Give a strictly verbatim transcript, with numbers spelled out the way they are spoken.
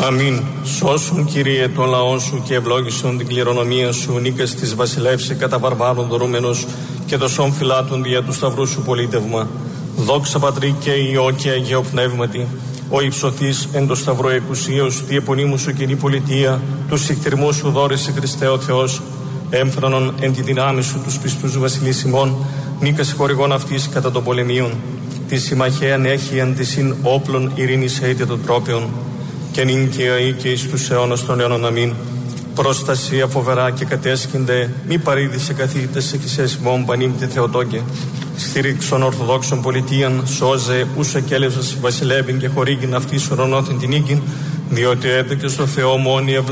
Αμήν. Σώσουν, Κύριε, τον λαό σου και ευλόγησον την κληρονομία σου, νίκας της βασιλεύσε κατά βαρβάρων δωρούμενος και δοσών φυλάτων δια του σταυρού σου πολίτευμα. Δόξα Πατρί και Υιό και Αγίο Πνεύματι, ο υψωθής εν το σταυρό εκουσίως, τη επωνύμου σου κοινή πολιτεία, του συχτηρμού σου δώρεσαι Χριστέ ο Θεός, έμφρανον εν τη δυνάμει σου τους πιστούς βασιλείς ημών, νίκας χορηγών αυτής κατά των πολεμίων, τη συμμαχαίαν έχει εν τη συν όπλων ειρήνης αίτια των τρόπαιων, και νυν και αεί και εις τους αιώνας των αιώνων αμήν. Προστασία φοβερά και κατέσχυνται, μη παρήδησε καθήτες εκκλησίας ημών πανήμητε Θεοτόκε. Στήριξον Ορθοδόξων πολιτείαν, σώζε ούσα κέλευσας βασιλεύειν και χορήγην αυτής ουρανόθεν την νίκην, διότι έδωκε στο Θεό μόνη ευλογία.